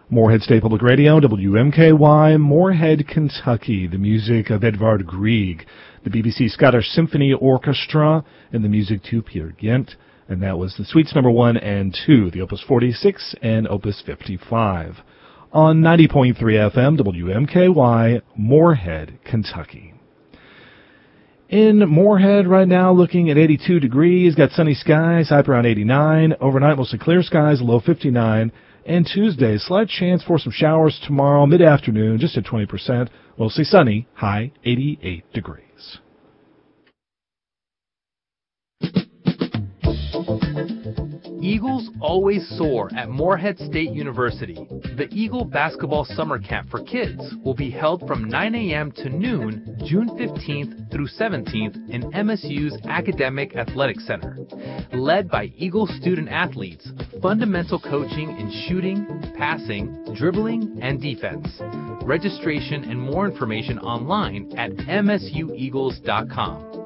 Moorhead State Public Radio, WMKY, Moorhead, Kentucky. The music of Edvard Grieg, the BBC Scottish Symphony Orchestra, and the music to Peer Gynt. And that was the Suites number 1 and 2, the Opus 46 and Opus 55. On 90.3 FM, WMKY, Moorhead, Kentucky. In Moorhead right now, looking at 82 degrees, got sunny skies, high around 89. Overnight, mostly clear skies, low 59. And Tuesday, slight chance for some showers tomorrow, mid-afternoon, just at 20%. Mostly sunny, high 88 degrees. Eagles always soar at Moorhead State University. The Eagle Basketball Summer Camp for Kids will be held from 9 a.m. to noon, June 15th through 17th in MSU's Academic Athletic Center. Led by Eagle student athletes, fundamental coaching in shooting, passing, dribbling, and defense. Registration and more information online at msueagles.com.